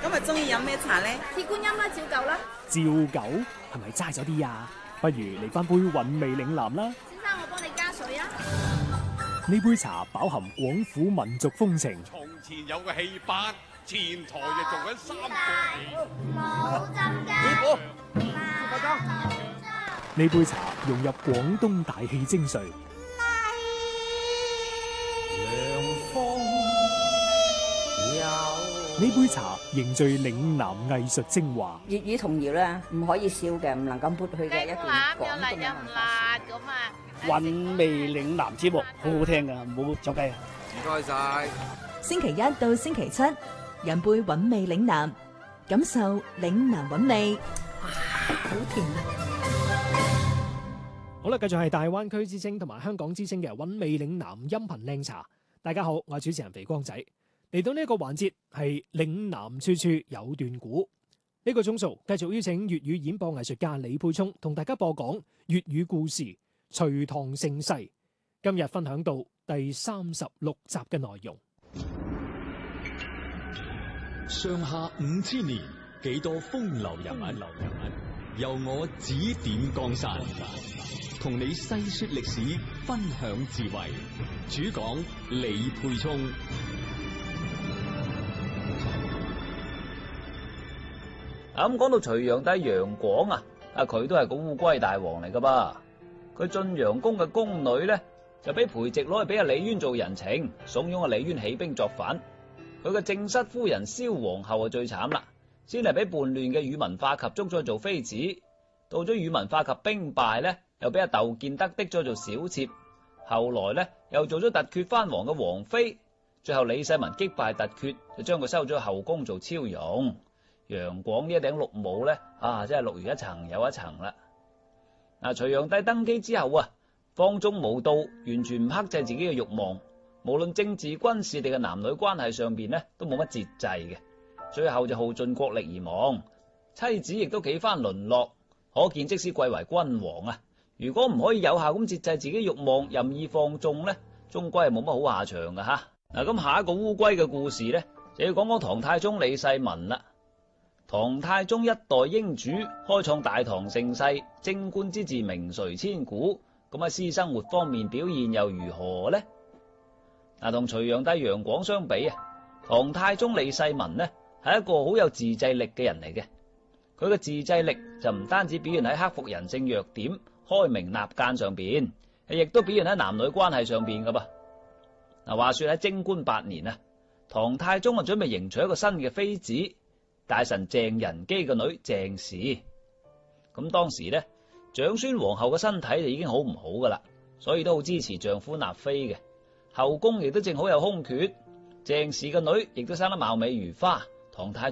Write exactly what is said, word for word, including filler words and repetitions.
咁啊，中意飲咩茶咧？ 鐵觀音啦，照舊啦。 照舊係咪齋咗啲啊？不如嚟翻杯韻味嶺南啦。 先生，我幫你加水啊。 呢杯茶飽含廣府民族風情。 從前有個戲班，前台就做緊三個戲。 冇浸㗎。 師傅， 呢杯茶融入廣東大氣精髓。呢杯茶凝聚嶺南藝術精華。 粵語童謠咧，唔可以少嘅，唔能夠抹去嘅一段廣東嘅文化。 咁啊， 韻味嶺南節目好好聽噶，唔好走雞啊！ 唔該晒。 星期一到星期七，飲杯韻味嶺南，感受嶺南韻味。哇，好甜啊！ 好啦，繼續係大灣區之聲同埋香港之聲嘅韻味嶺南音頻靚茶。大家好，我係主持人肥光仔。嚟到呢個環節係嶺南處處有段古，呢個鐘數繼續邀請粵語演播藝術家李沛聰同大家播講粵語故事《隋唐盛世》。今日分享到第三十六集嘅內容。 上下五千年，幾多風流人物，由我指點江山，同你細說歷史，分享智慧。主講李沛聰。 咁講到隋煬帝楊廣啊，啊佢都係個烏龜大王嚟噶噃。佢晉陽宮嘅宮女咧，就俾裴寂攞去俾阿李淵做人情，慫恿阿李淵起兵作反。佢嘅正室夫人蕭皇后啊最慘啦，先係俾叛亂嘅宇文化及捉咗去做妃子，到咗宇文化及兵敗咧，又俾阿竇建德的咗做小妾，後來咧又做咗突厥藩王嘅王妃，最後李世民擊敗突厥，就將佢收咗去後宮做超容。楊廣呢一頂綠帽咧，啊，真係綠如一層又一層啦。嗱，隋煬帝登基之後啊，放縱無道，完全唔克制自己嘅慾望，無論政治、軍事定嘅男女關係上邊咧，都冇乜節制嘅。最後就耗盡國力而亡，妻子亦都幾番淪落。可見即使貴為君王啊，如果唔可以有效咁節制自己慾望，任意放縱咧，終歸係冇乜好下場噶吓。嗱，咁下一個烏龜嘅故事咧，就要講講唐太宗李世民啦。唐太宗一代英主，開創大唐盛世，貞觀之治名垂千古。咁喺私生活方面表現又如何呢？嗱，同隋煬帝楊廣相比啊，唐太宗李世民呢係一個好有自制力嘅人嚟嘅。佢嘅自制力就唔單止表現喺克服人性弱點、開明納諫上邊，亦都表現喺男女關係上邊噶噃。嗱，話說喺貞觀八年啊，唐太宗啊準備迎娶一個新嘅妃子。大臣鄭仁基個女鄭氏，咁當時咧，長孫皇后嘅身體就已經好唔好噶啦，所以都好支持丈夫納妃嘅。後宮亦都正好有空缺，鄭氏個女亦都生得貌美如花，唐太宗